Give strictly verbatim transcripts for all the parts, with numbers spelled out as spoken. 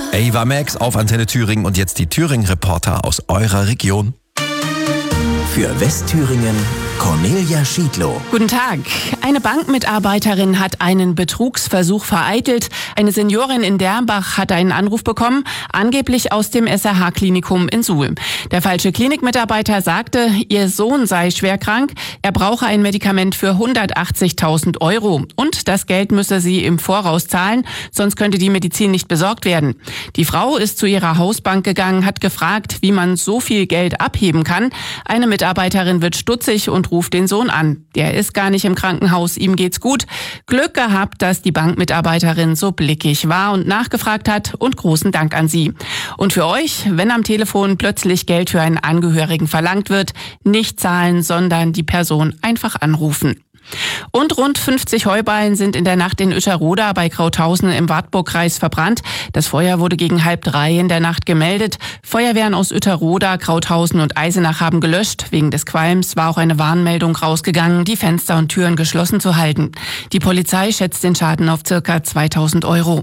Ava Max auf Antenne Thüringen und jetzt die Thüringen-Reporter aus eurer Region. Für Westthüringen Cornelia Schiedlow. Guten Tag. Eine Bankmitarbeiterin hat einen Betrugsversuch vereitelt. Eine Seniorin in Dernbach hat einen Anruf bekommen, angeblich aus dem S R H-Klinikum in Suhl. Der falsche Klinikmitarbeiter sagte, ihr Sohn sei schwer krank, er brauche ein Medikament für hundertachtzigtausend Euro und das Geld müsse sie im Voraus zahlen, sonst könnte die Medizin nicht besorgt werden. Die Frau ist zu ihrer Hausbank gegangen, hat gefragt, wie man so viel Geld abheben kann. Eine Mitarbeiterin wird stutzig und ruft den Sohn an. Der ist gar nicht im Krankenhaus, ihm geht's gut. Glück gehabt, dass die Bankmitarbeiterin so blickig war und nachgefragt hat und großen Dank an sie. Und für euch, wenn am Telefon plötzlich Geld für einen Angehörigen verlangt wird, nicht zahlen, sondern die Person einfach anrufen. Und rund fünfzig Heuballen sind in der Nacht in Uetterroda bei Krauthausen im Wartburgkreis verbrannt. Das Feuer wurde gegen halb drei in der Nacht gemeldet. Feuerwehren aus Uetterroda, Krauthausen und Eisenach haben gelöscht. Wegen des Qualms war auch eine Warnmeldung rausgegangen, die Fenster und Türen geschlossen zu halten. Die Polizei schätzt den Schaden auf circa zweitausend Euro.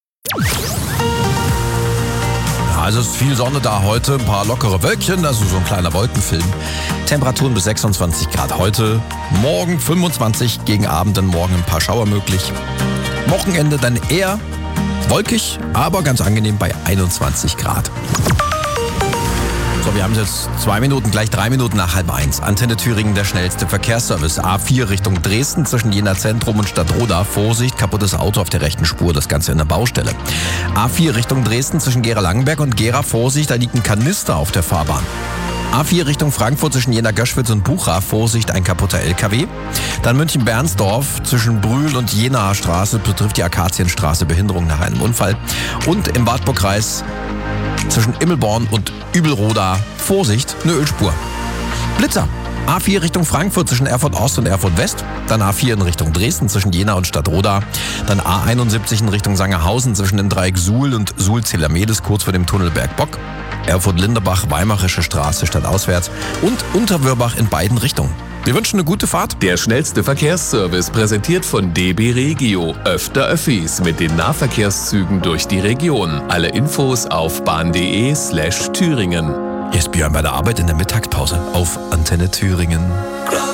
Also es ist viel Sonne da heute, ein paar lockere Wölkchen, also so ein kleiner Wolkenfilm. Temperaturen bis sechsundzwanzig Grad heute, morgen fünfundzwanzig, gegen Abend dann morgen ein paar Schauer möglich. Wochenende dann eher wolkig, aber ganz angenehm bei einundzwanzig Grad. So, wir haben jetzt zwei Minuten, gleich drei Minuten nach halb eins. Antenne Thüringen, der schnellste Verkehrsservice. A vier Richtung Dresden zwischen Jena Zentrum und Stadtroda. Vorsicht, kaputtes Auto auf der rechten Spur, das Ganze in der Baustelle. A vier Richtung Dresden zwischen Gera-Langenberg und Gera. Vorsicht, da liegt ein Kanister auf der Fahrbahn. A vier Richtung Frankfurt zwischen Jena-Göschwitz und Bucha. Vorsicht, ein kaputter L K W. Dann München-Bernsdorf zwischen Brühl und Jenaer Straße betrifft die Akazienstraße, Behinderung nach einem Unfall. Und im Wartburgkreis zwischen Immelborn und Übelroda, Vorsicht, eine Ölspur. Blitzer. A vier Richtung Frankfurt zwischen Erfurt Ost und Erfurt West. Dann A vier in Richtung Dresden zwischen Jena und Stadtroda. Dann A einundsiebzig in Richtung Sangerhausen zwischen dem Dreieck Suhl und Suhl-Zelamedes kurz vor dem Tunnel Bergbock. Erfurt-Linderbach, Weimarische Straße stadtauswärts. Und Unterwörbach in beiden Richtungen. Wir wünschen eine gute Fahrt. Der schnellste Verkehrsservice präsentiert von D B Regio. Öfter Öffis mit den Nahverkehrszügen durch die Region. Alle Infos auf bahn.de slash Thüringen. Hier ist Björn bei der Arbeit in der Mittagspause auf Antenne Thüringen.